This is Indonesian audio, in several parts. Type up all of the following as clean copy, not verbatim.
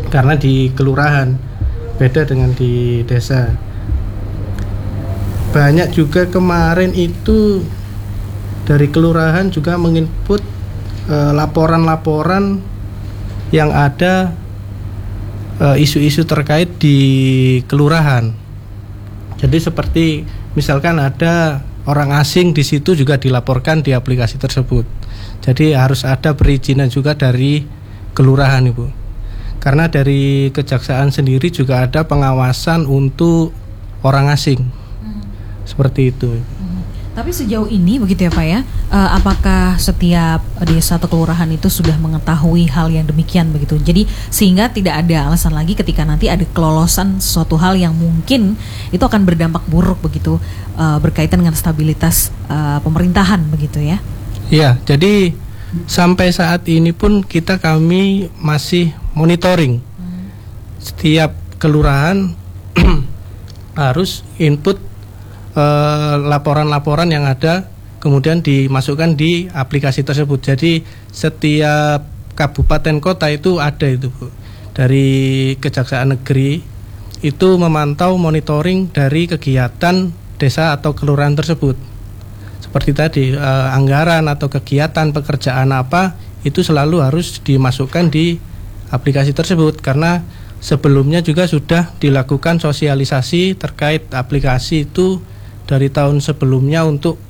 karena di kelurahan beda dengan di desa. Banyak juga kemarin itu dari kelurahan juga menginput laporan-laporan yang ada isu-isu terkait di kelurahan. Jadi seperti misalkan ada orang asing di situ juga dilaporkan di aplikasi tersebut. Jadi harus ada perizinan juga dari kelurahan, Ibu. Karena dari kejaksaan sendiri juga ada pengawasan untuk orang asing. Seperti itu. Tapi sejauh ini begitu ya Pak ya, apakah setiap desa atau kelurahan itu sudah mengetahui hal yang demikian begitu? Jadi sehingga tidak ada alasan lagi ketika nanti ada kelolosan sesuatu hal yang mungkin itu akan berdampak buruk begitu, berkaitan dengan stabilitas pemerintahan begitu ya? Iya, jadi sampai saat ini pun kami masih monitoring. Setiap kelurahan harus input laporan-laporan yang ada, kemudian dimasukkan di aplikasi tersebut. Jadi setiap kabupaten kota itu ada itu, Bu. Dari Kejaksaan Negeri itu memantau monitoring dari kegiatan desa atau kelurahan tersebut. Seperti tadi anggaran atau kegiatan pekerjaan apa itu selalu harus dimasukkan di aplikasi tersebut, karena sebelumnya juga sudah dilakukan sosialisasi terkait aplikasi itu dari tahun sebelumnya untuk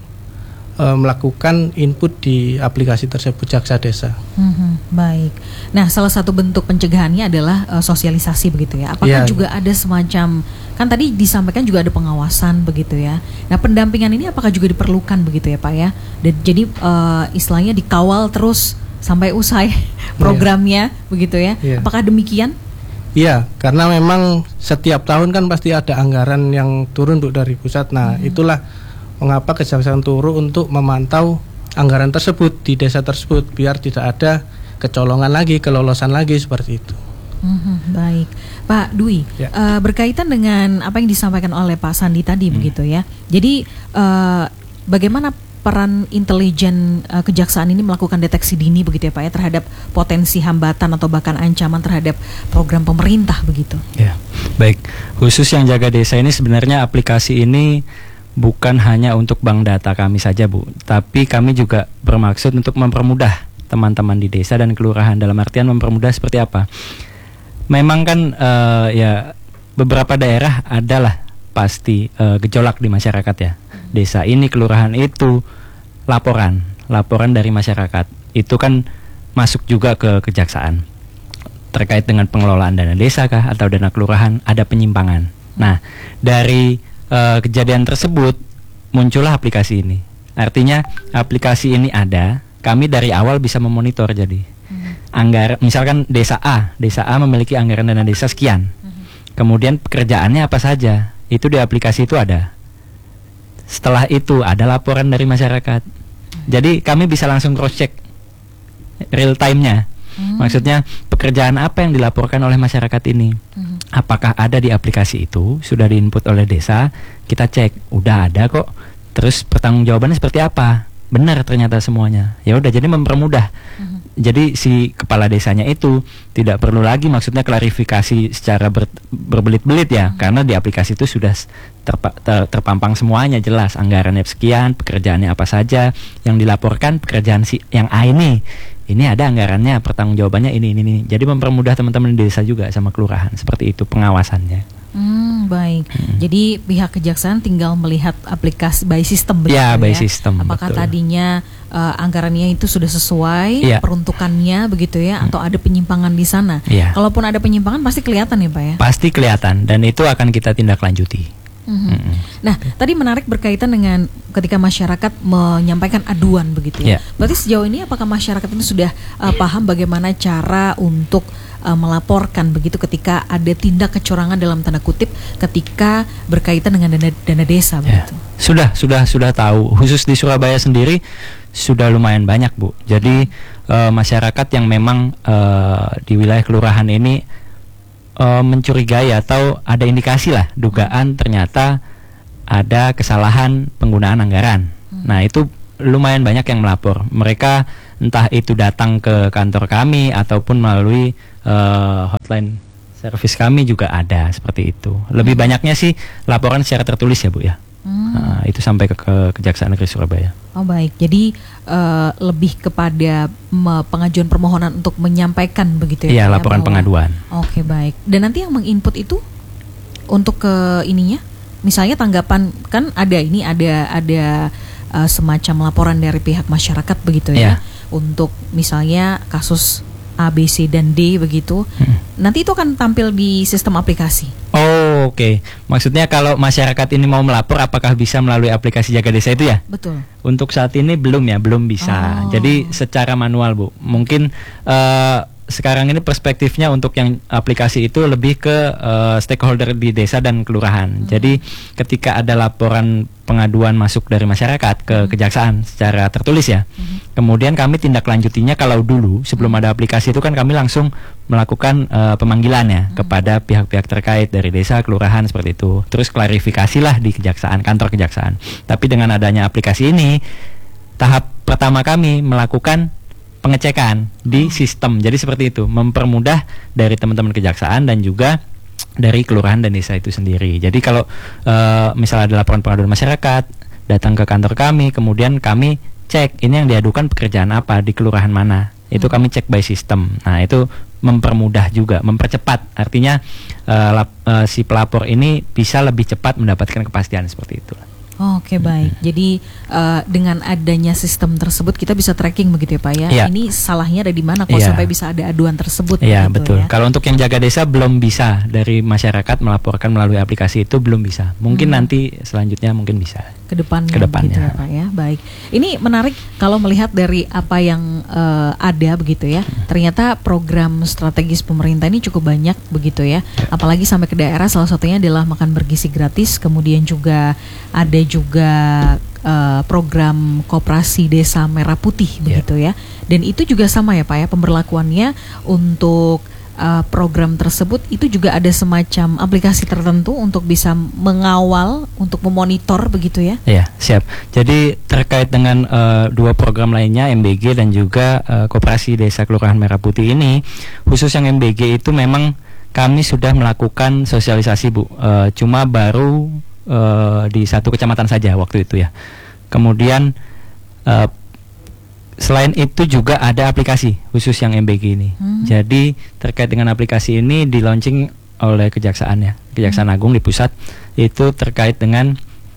melakukan input di aplikasi tersebut Jaksa Desa. Baik. Nah, salah satu bentuk pencegahannya adalah sosialisasi begitu ya. Apakah juga ada semacam, kan tadi disampaikan juga ada pengawasan begitu ya. Nah, pendampingan ini apakah juga diperlukan begitu ya Pak ya? Dan jadi istilahnya dikawal terus sampai usai programnya begitu ya. Apakah demikian? Iya, karena memang setiap tahun kan pasti ada anggaran yang turun, Bu, dari pusat. Nah, itulah mengapa Kejaksaan turun untuk memantau anggaran tersebut di desa tersebut biar tidak ada kecolongan lagi, kelolosan lagi seperti itu. Baik, Pak Dwi, berkaitan dengan apa yang disampaikan oleh Pak Sandi tadi begitu ya. Jadi bagaimana peran intelijen kejaksaan ini melakukan deteksi dini begitu ya Pak ya terhadap potensi hambatan atau bahkan ancaman terhadap program pemerintah begitu? Ya, baik. Khusus yang Jaga Desa ini sebenarnya aplikasi ini bukan hanya untuk bank data kami saja, Bu, tapi kami juga bermaksud untuk mempermudah teman-teman di desa dan kelurahan. Dalam artian mempermudah seperti apa? Memang kan ya beberapa daerah adalah pasti gejolak di masyarakat ya. Desa ini, kelurahan itu, laporan dari masyarakat itu kan masuk juga ke kejaksaan terkait dengan pengelolaan dana desa kah atau dana kelurahan, ada penyimpangan. Nah, dari kejadian tersebut muncullah aplikasi ini. Artinya aplikasi ini ada, kami dari awal bisa memonitor. Jadi anggaran, misalkan desa A memiliki anggaran dana desa sekian, kemudian pekerjaannya apa saja, itu di aplikasi itu ada. Setelah itu ada laporan dari masyarakat. Jadi kami bisa langsung cross check real time-nya. Maksudnya pekerjaan apa yang dilaporkan oleh masyarakat ini, apakah ada di aplikasi itu, sudah diinput oleh desa, kita cek, udah ada kok. Terus pertanggungjawabannya seperti apa? Benar ternyata semuanya. Ya udah, jadi mempermudah. Jadi si kepala desanya itu tidak perlu lagi maksudnya klarifikasi secara berbelit-belit ya, karena di aplikasi itu sudah terpampang semuanya, jelas anggarannya sekian, pekerjaannya apa saja, yang dilaporkan pekerjaan si yang A ini ada anggarannya, pertanggungjawabannya ini. Jadi mempermudah teman-teman di desa juga sama kelurahan, seperti itu pengawasannya. Baik. Jadi pihak kejaksaan tinggal melihat aplikasi by system begitu ya. By system. Apakah betul. tadinya anggarannya itu sudah sesuai peruntukannya begitu ya, atau ada penyimpangan di sana? Kalaupun ada penyimpangan pasti kelihatan ya Pak ya. Pasti kelihatan, dan itu akan kita tindak lanjuti. Nah, tadi menarik berkaitan dengan ketika masyarakat menyampaikan aduan begitu ya. Berarti sejauh ini apakah masyarakat ini sudah paham bagaimana cara untuk melaporkan begitu ketika ada tindak kecurangan dalam tanda kutip ketika berkaitan dengan dana desa begitu? Sudah tahu. Khusus di Surabaya sendiri sudah lumayan banyak, Bu. Jadi masyarakat yang memang di wilayah kelurahan ini mencurigai atau ada indikasi lah, dugaan ternyata ada kesalahan penggunaan anggaran. Nah, itu lumayan banyak yang melapor. Mereka entah itu datang ke kantor kami ataupun melalui hotline Servis kami juga ada seperti itu. Lebih banyaknya sih laporan secara tertulis ya Bu ya. Itu sampai ke Kejaksaan Negeri Surabaya. Oh baik, jadi lebih kepada pengajuan permohonan untuk menyampaikan begitu ya? Iya, laporan pengaduan. Oke baik. Dan nanti yang menginput itu untuk ke ininya, misalnya tanggapan kan ada semacam laporan dari pihak masyarakat begitu ya, untuk misalnya kasus A, B, C, dan D begitu. Nanti itu akan tampil di sistem aplikasi. Oh, oke. Maksudnya kalau masyarakat ini mau melapor, apakah bisa melalui aplikasi Jaga Desa itu ya? Betul. Untuk saat ini belum bisa. Jadi secara manual Bu. Mungkin sekarang ini perspektifnya untuk yang aplikasi itu lebih ke stakeholder di desa dan kelurahan. Jadi ketika ada laporan pengaduan masuk dari masyarakat ke kejaksaan secara tertulis ya, kemudian kami tindak lanjutinya. Kalau dulu sebelum ada aplikasi itu kan kami langsung melakukan pemanggilan ya kepada pihak-pihak terkait dari desa, kelurahan seperti itu. Terus klarifikasilah di kejaksaan, kantor kejaksaan. Tapi dengan adanya aplikasi ini, tahap pertama kami melakukan pengecekan di sistem. Jadi seperti itu, mempermudah dari teman-teman kejaksaan dan juga dari kelurahan dan desa itu sendiri. Jadi kalau misalnya ada laporan pengaduan masyarakat, datang ke kantor kami, kemudian kami cek ini yang diadukan pekerjaan apa di kelurahan mana. Itu kami cek by system. Nah, itu mempermudah juga, mempercepat. Artinya si pelapor ini bisa lebih cepat mendapatkan kepastian seperti itu. Oke baik. Jadi dengan adanya sistem tersebut kita bisa tracking begitu ya Pak ya. Ini salahnya ada di mana kok sampai bisa ada aduan tersebut. Iya betul. Kalau untuk yang Jaga Desa belum bisa dari masyarakat melaporkan melalui aplikasi itu belum bisa. Mungkin nanti selanjutnya mungkin bisa. Kedepannya. Begitu ya Pak ya. Baik. Ini menarik kalau melihat dari apa yang ada begitu ya. Ternyata program strategis pemerintah ini cukup banyak begitu ya. Apalagi sampai ke daerah, salah satunya adalah makan bergizi gratis. Kemudian juga ada juga program Koperasi Desa Merah Putih begitu ya. Dan itu juga sama ya Pak ya, pemberlakuannya untuk program tersebut itu juga ada semacam aplikasi tertentu untuk bisa mengawal, untuk memonitor begitu ya. Iya, siap. Jadi terkait dengan dua program lainnya, MBG dan juga Koperasi Desa Kelurahan Merah Putih ini, khusus yang MBG itu memang kami sudah melakukan sosialisasi Bu. Cuma baru di satu kecamatan saja waktu itu ya. Kemudian selain itu juga ada aplikasi khusus yang MBG ini. Jadi terkait dengan aplikasi ini di launching oleh Kejaksaan ya, Kejaksaan Agung di pusat, itu terkait dengan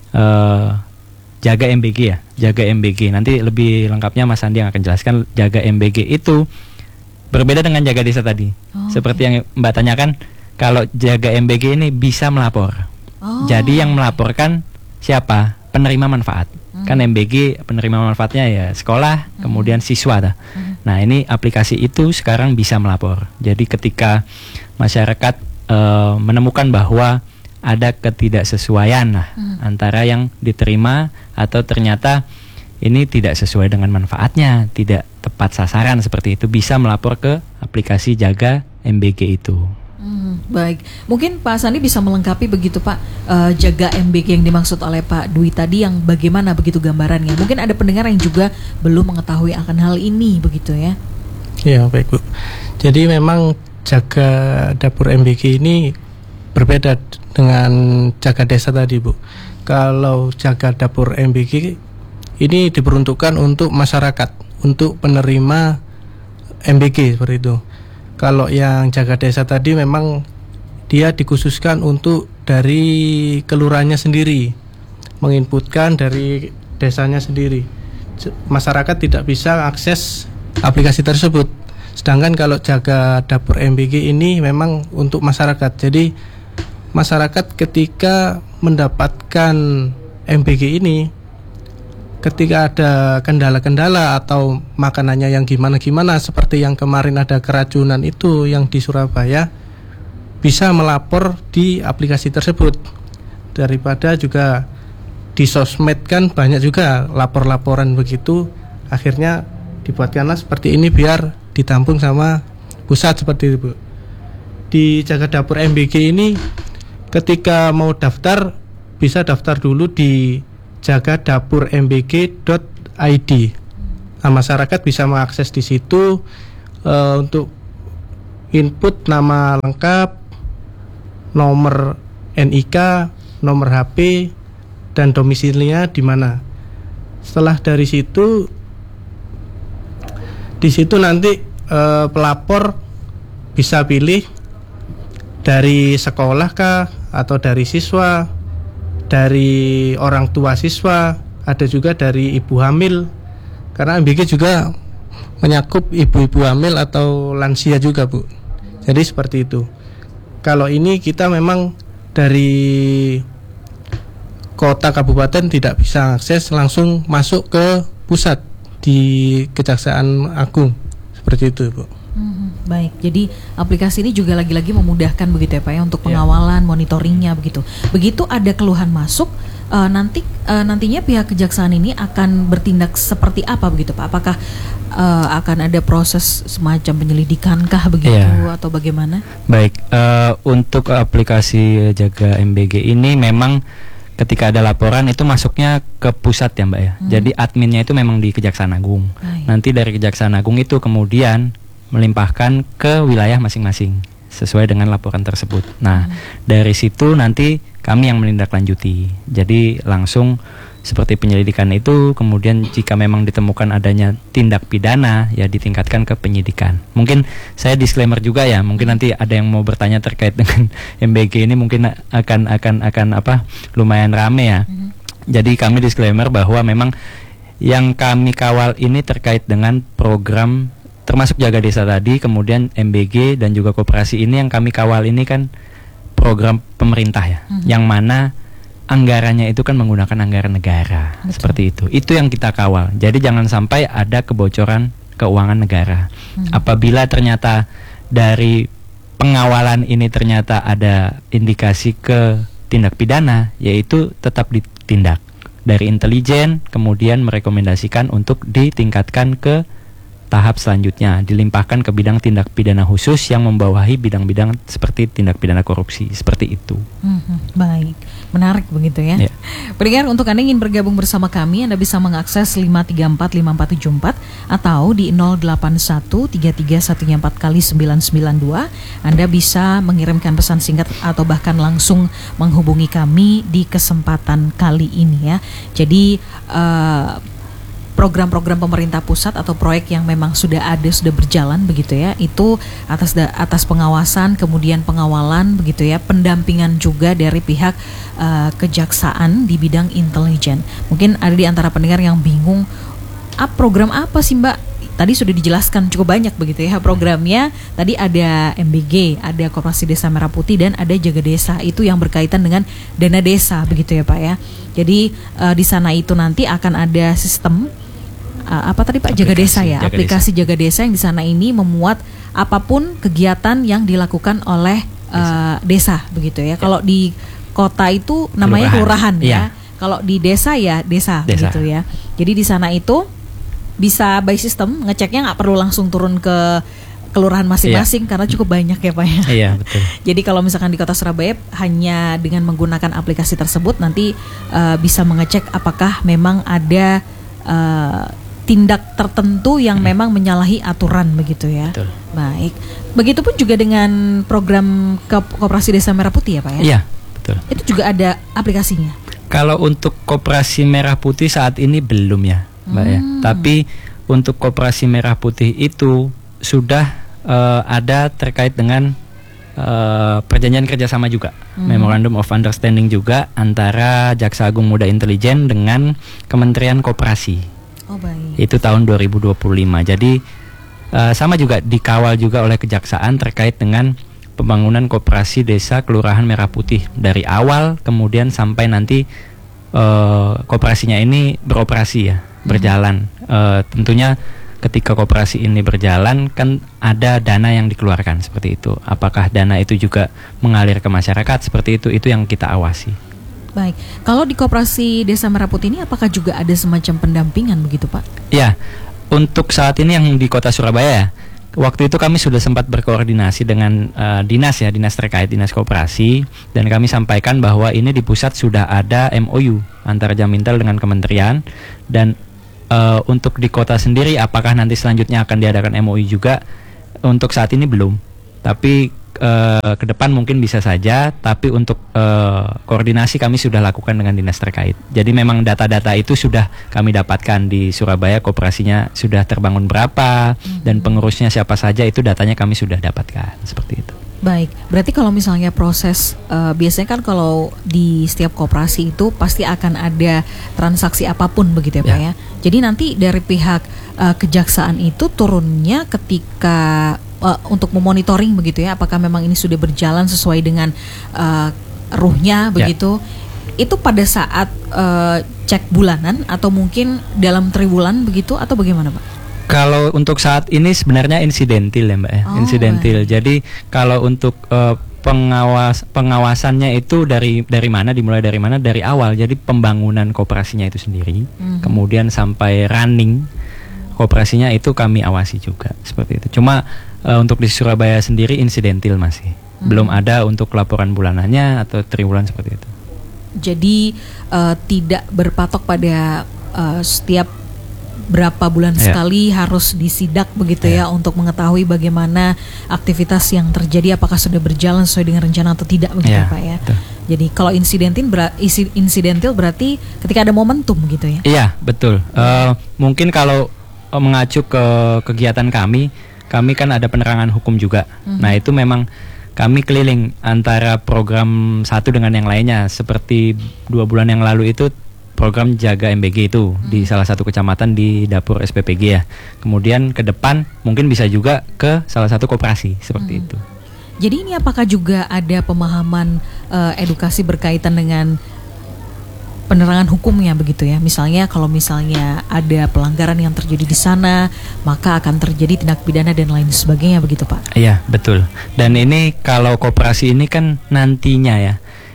Jaga MBG ya, Jaga MBG. Nanti lebih lengkapnya Mas Andi yang akan jelaskan. Jaga MBG itu berbeda dengan Jaga Desa tadi. Seperti yang Mbak tanyakan, kalau Jaga MBG ini bisa melapor. Jadi yang melaporkan siapa? Penerima manfaat. Kan MBG penerima manfaatnya ya sekolah, kemudian siswa. Nah ini aplikasi itu sekarang bisa melapor. Jadi ketika masyarakat menemukan bahwa ada ketidaksesuaian antara yang diterima atau ternyata ini tidak sesuai dengan manfaatnya, tidak tepat sasaran seperti itu, bisa melapor ke aplikasi Jaga MBG itu. Baik, mungkin Pak Sandi bisa melengkapi begitu Pak, Jaga MBG yang dimaksud oleh Pak Dwi tadi yang bagaimana begitu gambarannya. Mungkin ada pendengar yang juga belum mengetahui akan hal ini begitu ya. Ya baik Bu. Jadi memang Jaga Dapur MBG ini berbeda dengan Jaga Desa tadi Bu. Kalau Jaga Dapur MBG ini diperuntukkan untuk masyarakat, untuk penerima MBG seperti itu. Kalau yang Jaga Desa tadi memang dia dikhususkan untuk dari kelurahannya sendiri, menginputkan dari desanya sendiri. Masyarakat tidak bisa akses aplikasi tersebut. Sedangkan kalau Jaga Dapur MBG ini memang untuk masyarakat. Jadi masyarakat ketika mendapatkan MBG ini, ketika ada kendala-kendala atau makanannya yang gimana-gimana, seperti yang kemarin ada keracunan itu yang di Surabaya, bisa melapor di aplikasi tersebut. Daripada juga di sosmed kan banyak juga lapor-laporan begitu, akhirnya dibuatkanlah seperti ini biar ditampung sama pusat seperti itu Bu. Di Jaga Dapur MBG ini ketika mau daftar, bisa daftar dulu di jagadapurmbg.id. Nah, masyarakat bisa mengakses di situ untuk input nama lengkap, nomor NIK, nomor HP, dan domisilinya di mana. Setelah dari situ, di situ nanti pelapor bisa pilih dari sekolah kah, atau dari siswa, dari orang tua siswa, ada juga dari ibu hamil, karena MBG juga menyakup ibu-ibu hamil atau lansia juga, Bu. Jadi seperti itu. Kalau ini kita memang dari kota kabupaten tidak bisa akses, langsung masuk ke pusat di Kejaksaan Agung, seperti itu, Bu. Baik, jadi aplikasi ini juga lagi-lagi memudahkan begitu ya Pak ya, untuk pengawalan, monitoringnya begitu. Begitu ada keluhan masuk, nantinya pihak kejaksaan ini akan bertindak seperti apa begitu Pak? Apakah akan ada proses semacam penyelidikan kah begitu atau bagaimana? Baik, untuk aplikasi Jaga MBG ini memang ketika ada laporan itu masuknya ke pusat ya Mbak ya. Jadi adminnya itu memang di Kejaksaan Agung. Nanti dari Kejaksaan Agung itu kemudian melimpahkan ke wilayah masing-masing sesuai dengan laporan tersebut. Nah, dari situ nanti kami yang menindaklanjuti. Jadi langsung seperti penyelidikan itu, kemudian jika memang ditemukan adanya tindak pidana, ya ditingkatkan ke penyidikan. Mungkin saya disclaimer juga ya, mungkin nanti ada yang mau bertanya terkait dengan MBG ini, mungkin akan lumayan rame ya. Jadi kami disclaimer bahwa memang yang kami kawal ini terkait dengan program termasuk Jaga Desa tadi, kemudian MBG dan juga koperasi ini yang kami kawal ini kan program pemerintah ya, yang mana anggarannya itu kan menggunakan anggaran negara. Betul. Seperti itu. Itu yang kita kawal. Jadi jangan sampai ada kebocoran keuangan negara. Apabila ternyata dari pengawalan ini ternyata ada indikasi ke tindak pidana, yaitu tetap ditindak dari intelijen, kemudian merekomendasikan untuk ditingkatkan ke tahap selanjutnya, dilimpahkan ke bidang tindak pidana khusus yang membawahi bidang-bidang seperti tindak pidana korupsi, seperti itu. Baik, menarik begitu ya. Pendengar, untuk Anda ingin bergabung bersama kami, Anda bisa mengakses 5345474 atau di 08133114 Anda bisa mengirimkan pesan singkat atau bahkan langsung menghubungi kami di kesempatan kali ini ya. Jadi program-program pemerintah pusat atau proyek yang memang sudah berjalan begitu ya, itu atas pengawasan, kemudian pengawalan begitu ya, pendampingan juga dari pihak kejaksaan di bidang intelijen. Mungkin ada di antara pendengar yang bingung, program apa sih Mbak? Tadi sudah dijelaskan cukup banyak begitu ya programnya. Tadi ada MBG, ada Koperasi Desa Merah Putih, dan ada Jaga Desa, itu yang berkaitan dengan dana desa begitu ya Pak ya. Jadi di sana itu nanti akan ada sistem Jaga Desa ya, aplikasi Jaga Desa yang di sana ini memuat apapun kegiatan yang dilakukan oleh desa begitu ya. Kalau di kota itu namanya kelurahan ya. Kalau di desa ya desa begitu ya. Jadi di sana itu bisa by system, ngeceknya nggak perlu langsung turun ke kelurahan masing-masing karena cukup banyak ya Pak ya. Iya, betul. Jadi kalau misalkan di Kota Surabaya hanya dengan menggunakan aplikasi tersebut nanti bisa mengecek apakah memang ada tindak tertentu yang memang menyalahi aturan begitu ya. Betul. Baik. Begitupun juga dengan program Koperasi Desa Merah Putih ya Pak ya? Iya, betul. Itu juga ada aplikasinya? Kalau untuk Koperasi Merah Putih saat ini belum ya Mbak ya. Tapi untuk Koperasi Merah Putih itu sudah ada terkait dengan perjanjian kerjasama juga, Memorandum of Understanding juga antara Jaksa Agung Muda Intelijen dengan Kementerian Koperasi. Baik. Itu tahun 2025. Jadi sama juga dikawal juga oleh kejaksaan terkait dengan pembangunan koperasi desa kelurahan Merah Putih dari awal kemudian sampai nanti koperasinya ini beroperasi ya, berjalan. Tentunya ketika koperasi ini berjalan kan ada dana yang dikeluarkan seperti itu. Apakah dana itu juga mengalir ke masyarakat seperti itu yang kita awasi. Baik, kalau di Koperasi Desa Merah Putih ini apakah juga ada semacam pendampingan begitu Pak? Ya, untuk saat ini yang di Kota Surabaya, waktu itu kami sudah sempat berkoordinasi dengan dinas terkait, dinas koperasi, dan kami sampaikan bahwa ini di pusat sudah ada MOU antara Jamintel dengan kementerian, dan untuk di kota sendiri apakah nanti selanjutnya akan diadakan MOU juga, untuk saat ini belum. Tapi ke depan mungkin bisa saja, tapi untuk koordinasi kami sudah lakukan dengan dinas terkait. Jadi memang data-data itu sudah kami dapatkan di Surabaya, koperasinya sudah terbangun berapa dan pengurusnya siapa saja, itu datanya kami sudah dapatkan seperti itu. Baik, berarti kalau misalnya proses biasanya kan kalau di setiap koperasi itu pasti akan ada transaksi apapun begitu ya Pak ya. Jadi nanti dari pihak kejaksaan itu turunnya ketika untuk memonitoring begitu ya, apakah memang ini sudah berjalan sesuai dengan ruhnya begitu. Itu pada saat cek bulanan atau mungkin dalam triwulan begitu atau bagaimana Pak? Kalau untuk saat ini sebenarnya insidentil ya Mbak ya, insidentil. Jadi kalau untuk pengawasannya itu dari mana, dimulai dari mana? Dari awal. Jadi pembangunan koperasinya itu sendiri, kemudian sampai running koperasinya itu kami awasi juga seperti itu. Cuma untuk di Surabaya sendiri insidentil masih, belum ada untuk laporan bulanannya atau triwulan seperti itu. Jadi tidak berpatok pada setiap berapa bulan sekali harus disidak begitu ya untuk mengetahui bagaimana aktivitas yang terjadi, apakah sudah berjalan sesuai dengan rencana atau tidak begitu Pak ya. Betul. Jadi kalau insidentil berarti ketika ada momentum gitu ya. Iya betul. Mungkin kalau mengacu ke kegiatan kami kan ada penerangan hukum juga. Nah itu memang kami keliling antara program satu dengan yang lainnya. Seperti 2 bulan yang lalu itu program jaga MBG itu di salah satu kecamatan di dapur SPPG ya. Kemudian ke depan mungkin bisa juga ke salah satu koperasi seperti itu. Jadi ini apakah juga ada pemahaman edukasi berkaitan dengan penerangan hukumnya begitu ya? Misalnya kalau misalnya ada pelanggaran yang terjadi di sana, maka akan terjadi tindak pidana dan lain sebagainya begitu Pak? Iya betul. Dan ini kalau koperasi ini kan nantinya ya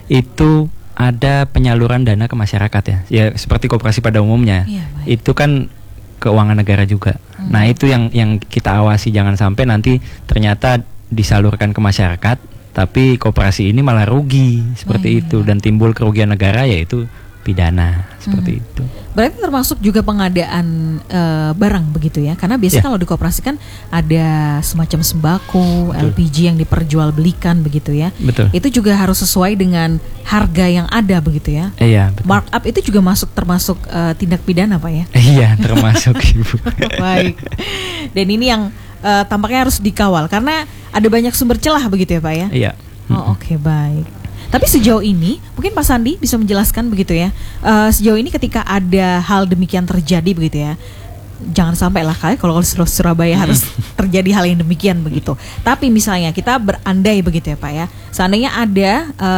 itu ada penyaluran dana ke masyarakat ya seperti koperasi pada umumnya. Itu kan keuangan negara juga. Nah itu yang kita awasi, jangan sampai nanti ternyata disalurkan ke masyarakat tapi koperasi ini malah rugi seperti itu dan timbul kerugian negara, yaitu pidana seperti itu. Berarti termasuk juga pengadaan barang begitu ya, karena biasanya kalau di koperasi kan ada semacam sembako, LPG yang diperjualbelikan begitu ya. Betul. Itu juga harus sesuai dengan harga yang ada begitu ya. Iya. Betul. Markup itu juga termasuk tindak pidana Pak ya. Iya termasuk Ibu. Baik. Dan ini yang tampaknya harus dikawal karena ada banyak sumber celah begitu ya Pak ya. Iya. Oke, baik. Tapi sejauh ini, mungkin Pak Sandi bisa menjelaskan begitu ya, sejauh ini ketika ada hal demikian terjadi begitu ya, jangan sampai lah kalau Surabaya harus terjadi hal yang demikian begitu. Tapi misalnya kita berandai begitu ya Pak ya, seandainya ada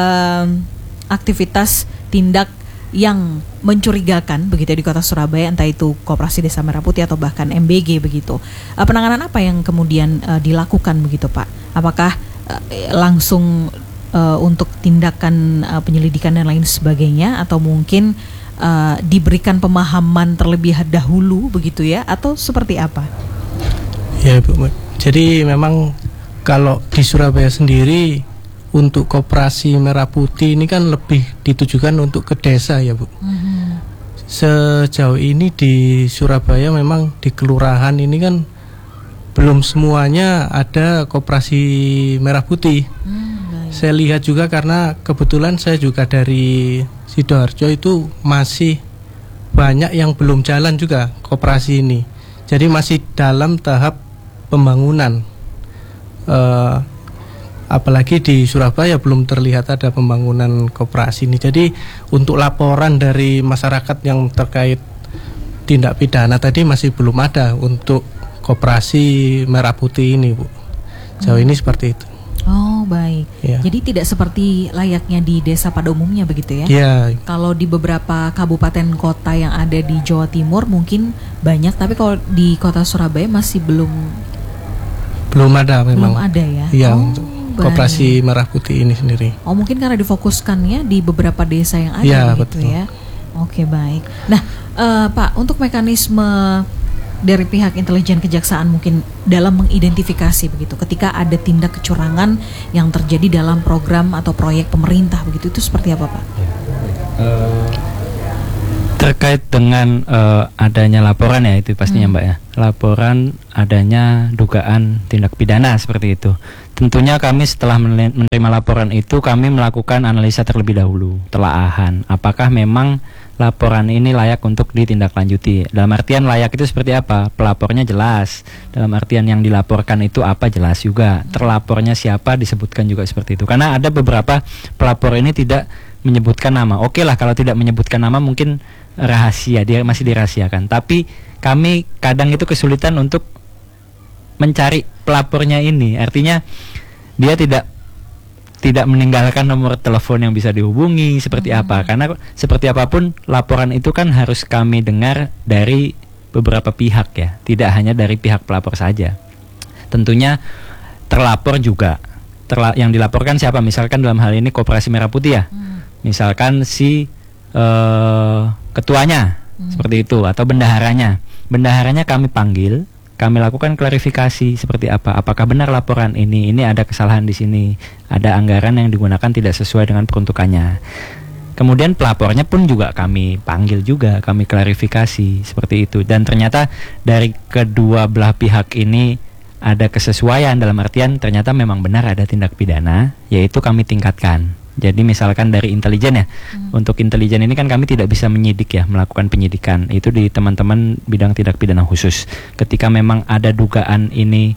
aktivitas tindak yang mencurigakan begitu ya di kota Surabaya, entah itu Koperasi Desa Merah Putih atau bahkan MBG begitu, penanganan apa yang kemudian dilakukan begitu Pak? Apakah langsung untuk tindakan penyelidikan dan lain sebagainya, atau mungkin diberikan pemahaman terlebih dahulu begitu ya, atau seperti apa? Ya Bu, jadi memang kalau di Surabaya sendiri untuk Koperasi Merah Putih ini kan lebih ditujukan untuk ke desa ya Bu. Sejauh ini di Surabaya memang di kelurahan ini kan belum semuanya ada Koperasi Merah Putih. Saya lihat juga karena kebetulan saya juga dari Sidoarjo, itu masih banyak yang belum jalan juga koperasi ini. Jadi masih dalam tahap pembangunan. Apalagi di Surabaya belum terlihat ada pembangunan koperasi ini. Jadi untuk laporan dari masyarakat yang terkait tindak pidana tadi masih belum ada untuk Koperasi Merah Putih ini Bu. Jauh ini seperti itu. Oh baik, jadi tidak seperti layaknya di desa pada umumnya begitu ya? Iya. Kalau di beberapa kabupaten kota yang ada di Jawa Timur mungkin banyak, tapi kalau di kota Surabaya masih belum ada memang. Belum ada ya? Iya, untuk Koperasi Merah Putih ini sendiri. Oh mungkin karena difokuskannya di beberapa desa yang ada gitu ya? Oke baik. Nah Pak, untuk mekanisme dari pihak intelijen kejaksaan mungkin dalam mengidentifikasi begitu ketika ada tindak kecurangan yang terjadi dalam program atau proyek pemerintah begitu, itu seperti apa Pak? Terkait dengan adanya laporan ya itu pastinya Mbak ya, laporan adanya dugaan tindak pidana seperti itu. tentunya kami setelah menerima laporan itu kami melakukan analisa terlebih dahulu, telaahan apakah memang laporan ini layak untuk ditindaklanjuti. Dalam artian layak itu seperti apa? Pelapornya jelas. Dalam artian yang dilaporkan itu apa, jelas juga. Terlapornya siapa disebutkan juga seperti itu. Karena ada beberapa pelapor ini tidak menyebutkan nama. Oke lah kalau tidak menyebutkan nama mungkin rahasia, dia masih dirahasiakan. Tapi kami kadang itu kesulitan untuk mencari pelapornya ini. Artinya dia tidak meninggalkan nomor telepon yang bisa dihubungi seperti apa. Karena seperti apapun laporan itu kan harus kami dengar dari beberapa pihak ya, tidak hanya dari pihak pelapor saja. Tentunya terlapor juga. Yang dilaporkan siapa? Misalkan dalam hal ini Koperasi Merah Putih ya. Misalkan si ketuanya seperti itu, atau bendaharanya. Bendaharanya kami panggil, kami lakukan klarifikasi seperti apa. Apakah benar laporan ini ada kesalahan di sini, ada anggaran yang digunakan tidak sesuai dengan peruntukannya. Kemudian pelapornya pun juga kami panggil juga, kami klarifikasi seperti itu. Dan ternyata dari kedua belah pihak ini ada kesesuaian, dalam artian ternyata memang benar ada tindak pidana, yaitu kami tingkatkan. Jadi misalkan dari intelijen ya, untuk intelijen ini kan kami tidak bisa menyidik ya, melakukan penyidikan. Itu di teman-teman bidang tindak pidana khusus. Ketika memang ada dugaan ini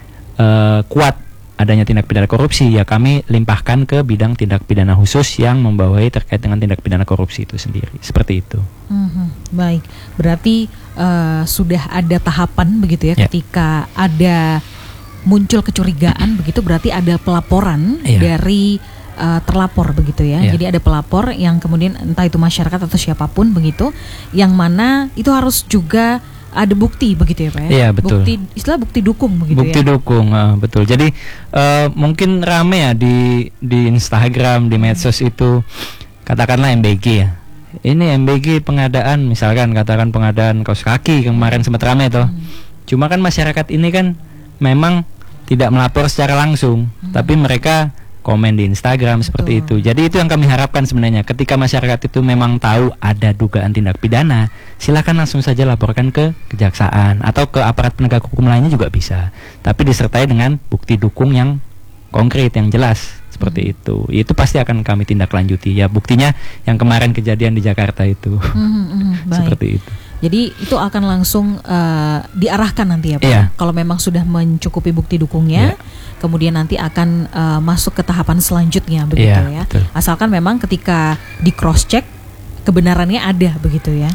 kuat adanya tindak pidana korupsi, ya kami limpahkan ke bidang tindak pidana khusus yang membawahi terkait dengan tindak pidana korupsi itu sendiri. Seperti itu. Baik, berarti sudah ada tahapan begitu ya, ketika ada muncul kecurigaan begitu, berarti ada pelaporan dari terlapor begitu ya. Jadi ada pelapor yang kemudian entah itu masyarakat atau siapapun begitu, yang mana itu harus juga ada bukti begitu ya Pak ya? Iya betul. Bukti dukung begitu bukti ya. Dukung, betul. Jadi mungkin rame ya di Instagram, di medsos itu, katakanlah MBG ya. Ini MBG pengadaan, misalkan katakan pengadaan kaos kaki kemarin sempat rame toh. Cuma kan masyarakat ini kan memang tidak melapor secara langsung, tapi mereka komen di Instagram seperti itu. Jadi itu yang kami harapkan sebenarnya. Ketika masyarakat itu memang tahu ada dugaan tindak pidana, silakan langsung saja laporkan ke kejaksaan atau ke aparat penegak hukum lainnya juga bisa. Tapi disertai dengan bukti dukung yang konkret, yang jelas seperti itu. Itu pasti akan kami tindak lanjuti. Ya buktinya yang kemarin kejadian di Jakarta itu. Seperti itu. Jadi itu akan langsung diarahkan nanti ya Pak. Kalau memang sudah mencukupi bukti dukungnya, kemudian nanti akan masuk ke tahapan selanjutnya begitu ya. Betul. Asalkan memang ketika di cross check kebenarannya ada begitu ya.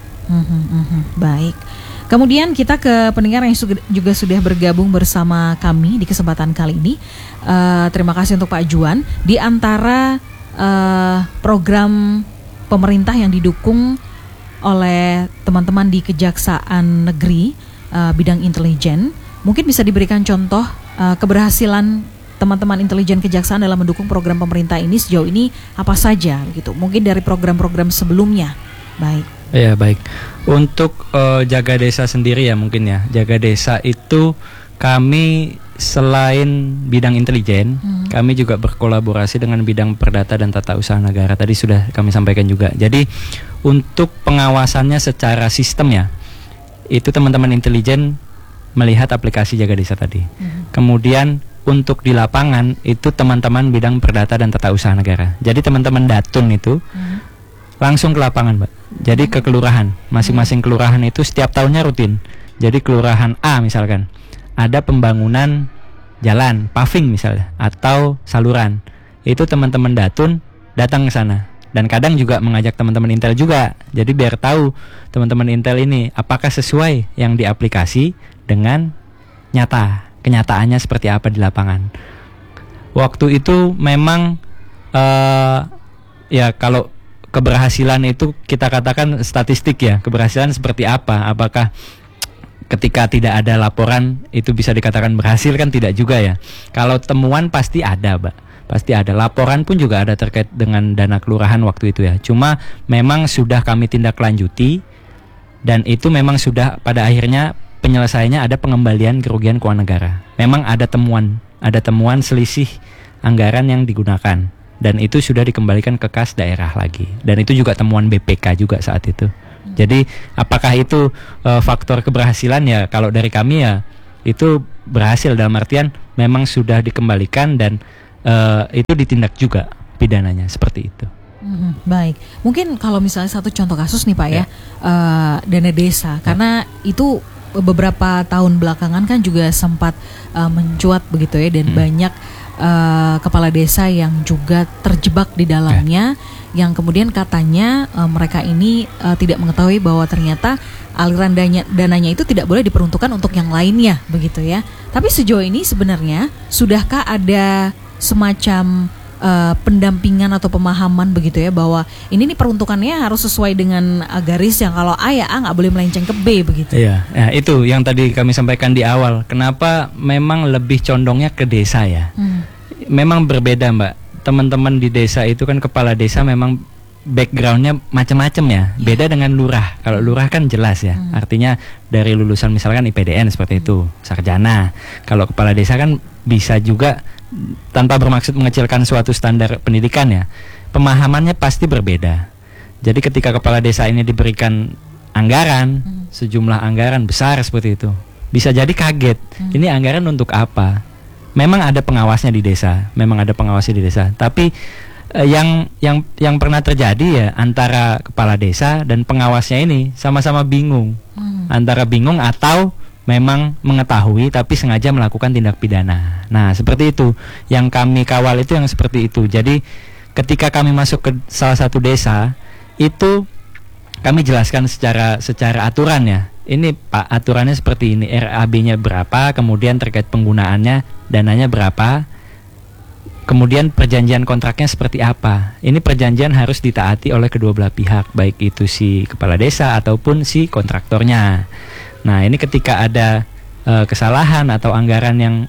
Baik. Kemudian kita ke pendengar yang juga sudah bergabung bersama kami di kesempatan kali ini. Terima kasih untuk Pak Juan. Di antara program pemerintah yang didukung oleh teman-teman di Kejaksaan Negeri bidang intelijen, mungkin bisa diberikan contoh keberhasilan teman-teman intelijen kejaksaan dalam mendukung program pemerintah ini sejauh ini apa saja gitu. Mungkin dari program-program sebelumnya. Baik. Ya baik. Untuk Jaga Desa sendiri ya mungkin ya. Jaga Desa itu kami selain bidang intelijen, kami juga berkolaborasi dengan bidang perdata dan tata usaha negara. Tadi sudah kami sampaikan juga. Jadi untuk pengawasannya secara sistem ya, itu teman-teman intelijen melihat aplikasi Jaga Desa tadi. Kemudian untuk di lapangan itu teman-teman bidang perdata dan tata usaha negara. Jadi teman-teman Datun itu langsung ke lapangan, Mbak. Jadi ke kelurahan. Masing-masing kelurahan itu setiap tahunnya rutin. Jadi kelurahan A misalkan ada pembangunan jalan, paving misalnya, atau saluran. Itu teman-teman Datun datang ke sana. Dan kadang juga mengajak teman-teman Intel juga. Jadi biar tahu teman-teman Intel ini apakah sesuai yang diaplikasi dengan nyata. Kenyataannya seperti apa di lapangan. Waktu itu memang ya kalau keberhasilan itu kita katakan statistik ya. Keberhasilan seperti apa? Apakah ketika tidak ada laporan itu bisa dikatakan berhasil? Kan tidak juga ya. Kalau temuan pasti ada, Mbak. Pasti ada. Laporan pun juga ada terkait dengan dana kelurahan waktu itu ya. Cuma memang sudah kami tindak lanjuti. Dan itu memang sudah pada akhirnya penyelesaiannya ada pengembalian kerugian keuangan negara. Memang ada temuan selisih anggaran yang digunakan. Dan itu sudah dikembalikan ke kas daerah lagi. Dan itu juga temuan BPK juga saat itu. Jadi apakah itu faktor keberhasilan ya? Kalau dari kami ya itu berhasil dalam artian memang sudah dikembalikan dan itu ditindak juga pidananya seperti itu. Baik, mungkin kalau misalnya satu contoh kasus nih Pak ya, dana desa, karena itu beberapa tahun belakangan kan juga sempat mencuat begitu ya, dan banyak kepala desa yang juga terjebak di dalamnya, yang kemudian katanya mereka ini tidak mengetahui bahwa ternyata aliran dananya itu tidak boleh diperuntukkan untuk yang lainnya begitu ya. Tapi sejauh ini sebenarnya sudahkah ada semacam pendampingan atau pemahaman begitu ya, bahwa ini nih peruntukannya harus sesuai dengan garis yang kalau A ya A, nggak boleh melenceng ke B begitu. Iya, ya, itu yang tadi kami sampaikan di awal. Kenapa memang lebih condongnya ke desa ya? Memang berbeda Mbak. Teman-teman di desa itu kan kepala desa memang backgroundnya macam-macam ya. Beda dengan lurah. Kalau lurah kan jelas ya. Artinya dari lulusan misalkan IPDN seperti itu, sarjana. Kalau kepala desa kan bisa juga, tanpa bermaksud mengecilkan suatu standar pendidikan ya, pemahamannya pasti berbeda. Jadi ketika kepala desa ini diberikan anggaran, sejumlah anggaran besar seperti itu, bisa jadi kaget, ini anggaran untuk apa? Memang ada pengawasnya di desa, tapi yang pernah terjadi ya, antara kepala desa dan pengawasnya ini sama-sama bingung, antara bingung atau memang mengetahui tapi sengaja melakukan tindak pidana. Nah, seperti itu yang kami kawal, itu yang seperti itu. Jadi ketika kami masuk ke salah satu desa, itu kami jelaskan secara aturan ya. Ini Pak, aturannya seperti ini, RAB-nya berapa, kemudian terkait penggunaannya, dananya berapa, kemudian perjanjian kontraknya seperti apa. Ini perjanjian harus ditaati oleh kedua belah pihak, baik itu si kepala desa ataupun si kontraktornya. Nah, ini ketika ada kesalahan atau anggaran yang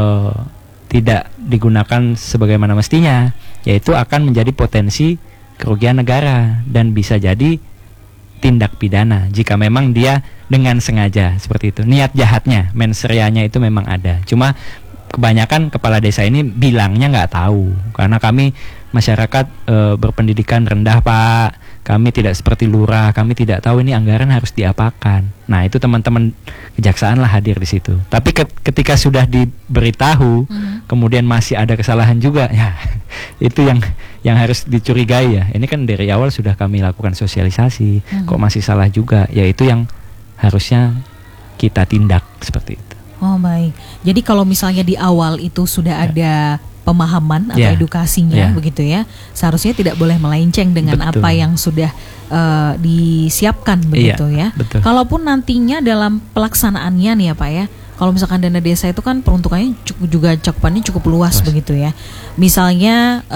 tidak digunakan sebagaimana mestinya, yaitu akan menjadi potensi kerugian negara dan bisa jadi tindak pidana jika memang dia dengan sengaja seperti itu. Niat jahatnya, mens reanya itu memang ada. Cuma kebanyakan kepala desa ini bilangnya nggak tahu, karena kami masyarakat berpendidikan rendah Pak. Kami tidak seperti lurah, kami tidak tahu ini anggaran harus diapakan. Nah, itu teman-teman kejaksaan lah hadir di situ. Tapi ketika sudah diberitahu, kemudian masih ada kesalahan juga, ya itu yang harus dicurigai ya. Ini kan dari awal sudah kami lakukan sosialisasi, kok masih salah juga? Ya itu yang harusnya kita tindak seperti itu. Oh baik. Jadi kalau misalnya di awal itu sudah ada pemahaman atau edukasinya begitu ya, seharusnya tidak boleh melenceng dengan apa yang sudah disiapkan begitu ya. Betul. Kalaupun nantinya dalam pelaksanaannya nih ya Pak ya, kalau misalkan dana desa itu kan peruntukannya juga cakupannya cukup luas begitu ya. Misalnya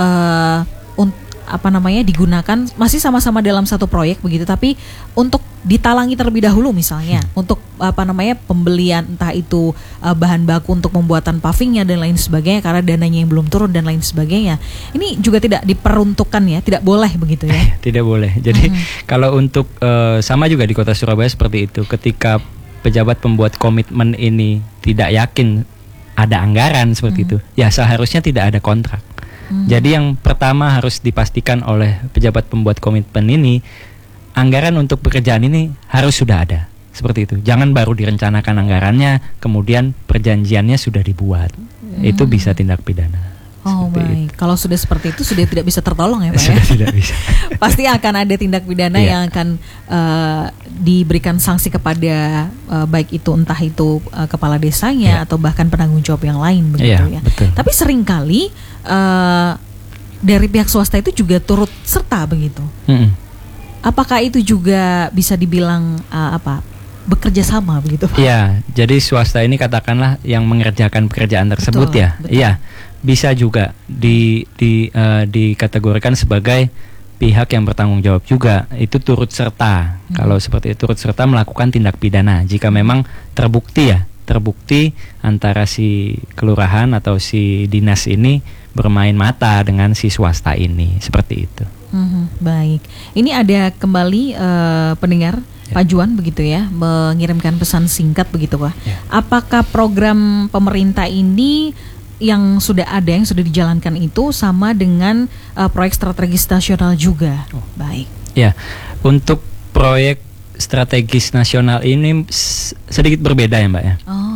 digunakan masih sama-sama dalam satu proyek begitu, tapi untuk ditalangi terlebih dahulu misalnya untuk pembelian entah itu bahan baku untuk pembuatan pavingnya dan lain sebagainya, karena dananya yang belum turun dan lain sebagainya. Ini juga tidak diperuntukkan ya, tidak boleh begitu ya. Tidak boleh. Jadi kalau untuk sama juga di Kota Surabaya seperti itu, ketika pejabat pembuat komitmen ini tidak yakin ada anggaran seperti itu, ya seharusnya tidak ada kontrak. Jadi yang pertama harus dipastikan oleh pejabat pembuat komitmen ini, anggaran untuk pekerjaan ini harus sudah ada. Seperti itu. Jangan baru direncanakan anggarannya, kemudian perjanjiannya sudah dibuat. Itu bisa tindak pidana. Oh baik. Kalau sudah seperti itu sudah tidak bisa tertolong ya Pak sudah ya? Tidak bisa. Pasti akan ada tindak pidana yang akan diberikan sanksi kepada baik itu entah itu kepala desanya atau bahkan penanggung jawab yang lain begitu ya. Betul. Tapi seringkali dari pihak swasta itu juga turut serta begitu. Apakah itu juga bisa dibilang bekerja sama begitu Pak? Iya, jadi swasta ini katakanlah yang mengerjakan pekerjaan tersebut. Betul. Iya. Bisa juga dikategorikan sebagai pihak yang bertanggung jawab juga, itu turut serta. Kalau seperti itu turut serta melakukan tindak pidana jika memang terbukti antara si kelurahan atau si dinas ini bermain mata dengan si swasta ini, seperti itu. Baik, ini ada kembali pendengar Pak Juan begitu ya, mengirimkan pesan singkat begitu Pak. Apakah program pemerintah ini yang sudah ada, yang sudah dijalankan itu sama dengan proyek strategis nasional juga? Baik. Ya, untuk proyek strategis nasional ini sedikit berbeda ya Mbak ya. Okay.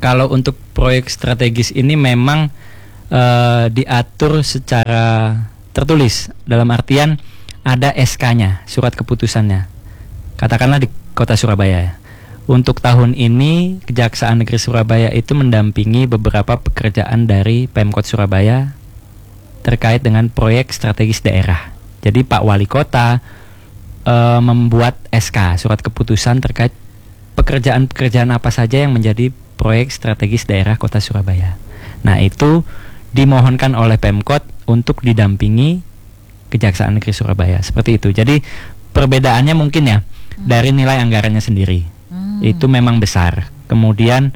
Kalau untuk proyek strategis ini memang diatur secara tertulis, dalam artian ada SK-nya, surat keputusannya. Katakanlah di Kota Surabaya ya. Untuk tahun ini Kejaksaan Negeri Surabaya itu mendampingi beberapa pekerjaan dari Pemkot Surabaya terkait dengan proyek strategis daerah. Jadi Pak Wali Kota membuat SK, surat keputusan terkait pekerjaan-pekerjaan apa saja yang menjadi proyek strategis daerah Kota Surabaya. Nah, itu dimohonkan oleh Pemkot untuk didampingi Kejaksaan Negeri Surabaya, seperti itu. Jadi perbedaannya mungkin ya dari nilai anggarannya sendiri, itu memang besar. Kemudian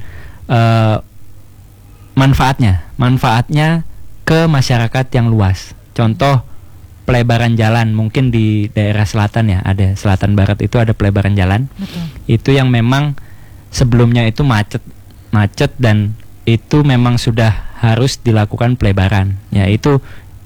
manfaatnya ke masyarakat yang luas. Contoh pelebaran jalan, mungkin di daerah selatan ya, ada selatan barat itu ada pelebaran jalan. Betul. Itu yang memang sebelumnya itu macet dan itu memang sudah harus dilakukan pelebaran. Ya, itu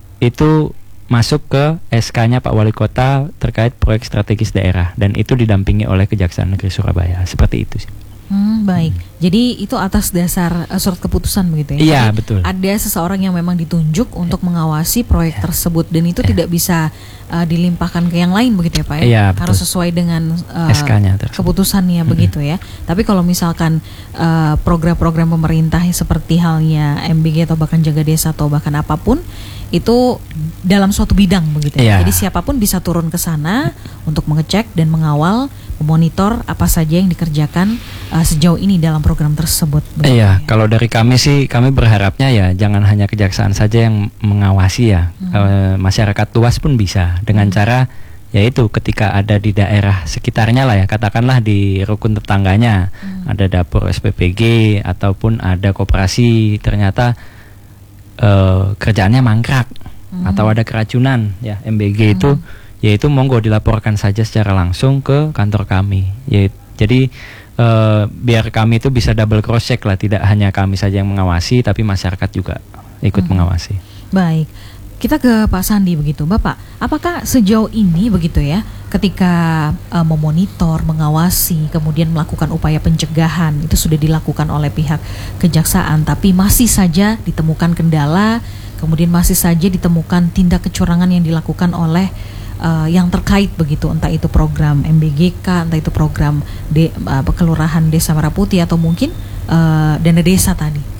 masuk ke SK-nya Pak Wali Kota terkait proyek strategis daerah, dan itu didampingi oleh Kejaksaan Negeri Surabaya. Seperti itu sih. Baik. Jadi itu atas dasar surat keputusan begitu ya? Iya, jadi, betul. ada seseorang yang memang ditunjuk untuk mengawasi proyek tersebut, dan itu tidak bisa dilimpahkan ke yang lain begitu ya Pak ya? Iya, harus sesuai dengan SK-nya keputusannya begitu ya. Tapi kalau misalkan program-program pemerintah seperti halnya MBG atau bahkan Jaga Desa atau bahkan apapun, itu dalam suatu bidang begitu ya. Jadi siapapun bisa turun ke sana untuk mengecek dan mengawal, memonitor apa saja yang dikerjakan sejauh ini dalam program tersebut. Iya, kalau dari kami sih, kami berharapnya ya jangan hanya kejaksaan saja yang mengawasi ya, masyarakat luas pun bisa dengan cara yaitu ketika ada di daerah sekitarnya lah ya, katakanlah di rukun tetangganya ada dapur SPPG ataupun ada koperasi, ternyata kerjaannya mangkrak atau ada keracunan ya MBG itu, yaitu monggo dilaporkan saja secara langsung ke kantor kami. Jadi biar kami itu bisa double cross check lah, tidak hanya kami saja yang mengawasi tapi masyarakat juga ikut mengawasi. Baik. Kita ke Pak Sandi begitu, Bapak. Apakah sejauh ini begitu ya, ketika memonitor, mengawasi, kemudian melakukan upaya pencegahan itu sudah dilakukan oleh pihak kejaksaan, tapi masih saja ditemukan kendala, kemudian masih saja ditemukan tindak kecurangan yang dilakukan oleh yang terkait begitu, entah itu program MBGK, entah itu program Kelurahan Desa Merah Putih atau mungkin dana desa tadi.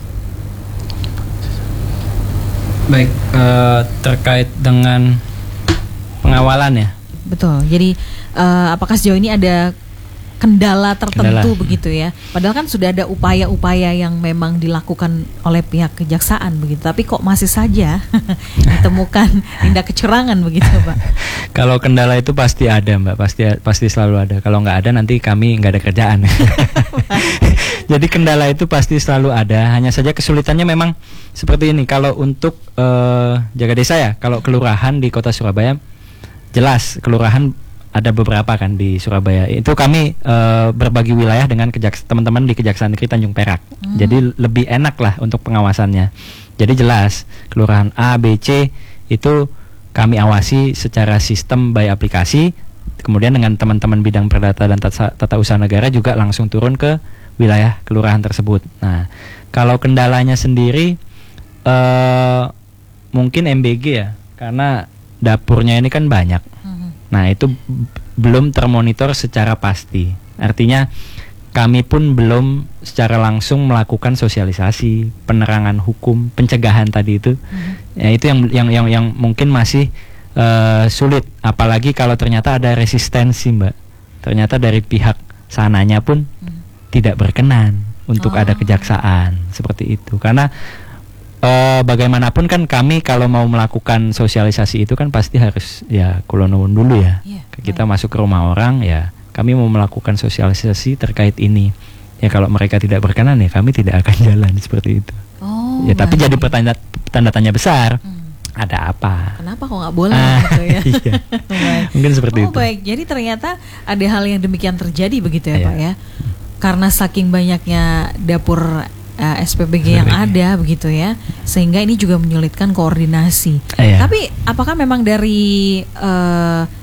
Baik, terkait dengan pengawalan ya. Betul. Jadi apakah sejauh ini ada kendala tertentu begitu ya? Padahal kan sudah ada upaya-upaya yang memang dilakukan oleh pihak kejaksaan begitu, tapi kok masih saja ditemukan tindak kecurangan begitu, Pak? Kalau kendala itu pasti ada, Mbak, pasti selalu ada. Kalau nggak ada nanti kami nggak ada kerjaan. Jadi kendala itu pasti selalu ada. Hanya saja kesulitannya memang seperti ini. Kalau untuk Jaga Desa ya, kalau kelurahan di Kota Surabaya, jelas kelurahan ada beberapa kan di Surabaya. Itu kami berbagi wilayah dengan teman-teman di Kejaksaan Negeri Tanjung Perak. Jadi lebih enak lah untuk pengawasannya. Jadi jelas kelurahan A, B, C itu kami awasi secara sistem by aplikasi. Kemudian dengan teman-teman bidang perdata dan tata usaha negara juga langsung turun ke wilayah kelurahan tersebut. Nah, kalau kendalanya sendiri mungkin MBG ya, karena dapurnya ini kan banyak. Nah, itu belum termonitor secara pasti. Artinya kami pun belum secara langsung melakukan sosialisasi, penerangan hukum, pencegahan tadi itu. Ya, itu yang mungkin masih sulit, apalagi kalau ternyata ada resistensi, Mbak. Ternyata dari pihak sananya pun tidak berkenan untuk ada kejaksaan seperti itu. Karena bagaimanapun kan kami kalau mau melakukan sosialisasi itu kan pasti harus ya kulonuwun dulu ya. Kita masuk ke rumah orang ya, kami mau melakukan sosialisasi terkait ini. Ya kalau mereka tidak berkenan ya kami tidak akan jalan seperti itu. Ya tapi jadi tanda tanya besar. Ada apa? Kenapa kok nggak boleh gitu ya? Iya. Mungkin seperti itu. Baik, jadi ternyata ada hal yang demikian terjadi begitu ya, Pak ya. Karena saking banyaknya dapur SPPG yang ada begitu ya, sehingga ini juga menyulitkan koordinasi. Tapi apakah memang dari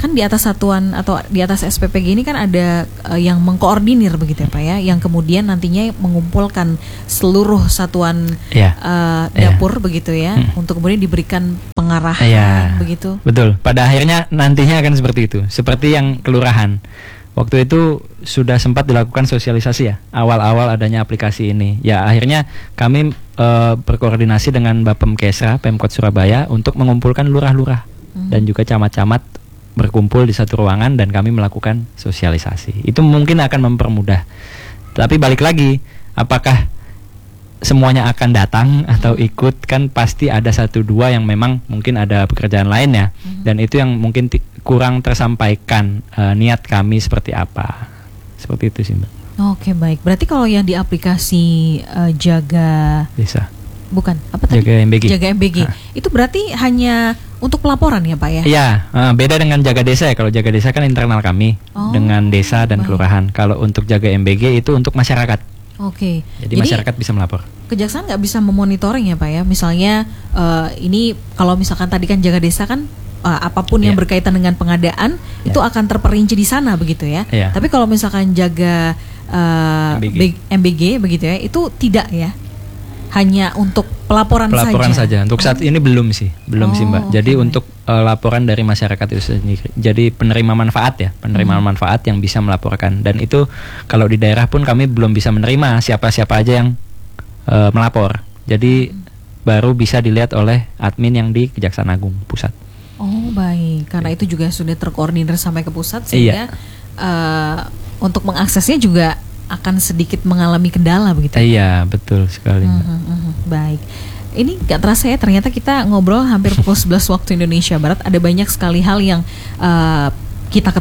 kan di atas satuan atau di atas SPPG ini kan ada yang mengkoordinir begitu ya Pak ya, yang kemudian nantinya mengumpulkan seluruh satuan dapur begitu ya, untuk kemudian diberikan pengarahan begitu. Betul. Pada akhirnya nantinya akan seperti itu, seperti yang kelurahan. Waktu itu sudah sempat dilakukan sosialisasi ya, awal-awal adanya aplikasi ini. Ya akhirnya kami berkoordinasi dengan Bapemkesra, Pemkot Surabaya untuk mengumpulkan lurah-lurah dan juga camat-camat berkumpul di satu ruangan dan kami melakukan sosialisasi. Itu mungkin akan mempermudah. Tapi balik lagi, apakah semuanya akan datang atau ikut, kan pasti ada 1-2 yang memang mungkin ada pekerjaan lain ya, dan itu yang mungkin kurang tersampaikan niat kami seperti apa. Seperti itu sih Mbak. Oke baik, berarti kalau yang di aplikasi Jaga Desa, bukan apa tadi? Jaga MBG. Itu berarti hanya untuk pelaporan ya Pak ya? Iya, beda dengan Jaga Desa ya. Kalau Jaga Desa kan internal kami dengan desa dan kelurahan. Kalau untuk Jaga MBG itu untuk masyarakat. Oke. Jadi masyarakat bisa melapor. Kejaksaan nggak bisa memonitoring ya Pak ya? Misalnya ini kalau misalkan tadi kan Jaga Desa kan apapun yang berkaitan dengan pengadaan itu akan terperinci di sana begitu ya. Tapi kalau misalkan Jaga MBG begitu ya, itu tidak ya? Hanya untuk pelaporan saja. Untuk saat ini belum sih Mbak. Jadi untuk laporan dari masyarakat itu sendiri. Jadi penerima manfaat ya, manfaat yang bisa melaporkan. Dan itu kalau di daerah pun kami belum bisa menerima siapa-siapa aja yang melapor. Jadi baru bisa dilihat oleh admin yang di Kejaksaan Agung Pusat. Oh baik, karena itu juga sudah terkoordinir sampai ke pusat sehingga untuk mengaksesnya juga akan sedikit mengalami kendala begitu. Iya, betul sekali. Baik. Ini gak terasa ya, ternyata kita ngobrol hampir pukul 11 waktu Indonesia Barat. Ada banyak sekali hal yang kita